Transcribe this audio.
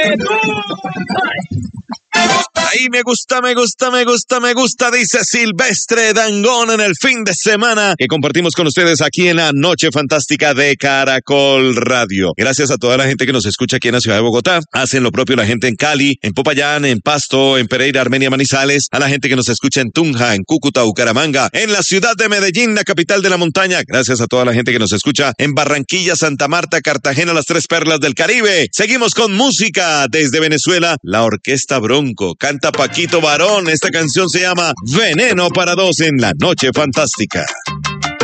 Ahí me gusta, dice Silvestre Dangond en el fin de semana que compartimos con ustedes aquí en la Noche Fantástica de Caracol Radio. Gracias a toda la gente que nos escucha aquí en la ciudad de Bogotá. Hacen lo propio la gente en Cali, en Popayán, en Pasto, en Pereira, Armenia, Manizales. A la gente que nos escucha en Tunja, en Cúcuta, Bucaramanga, en la ciudad de Medellín, la capital de la montaña. Gracias a toda la gente que nos escucha en Barranquilla, Santa Marta, Cartagena, las tres perlas del Caribe. Seguimos con música desde Venezuela. La Orquesta Bronco canta Paquito Barón. Esta canción se llama Veneno para Dos en la Noche Fantástica.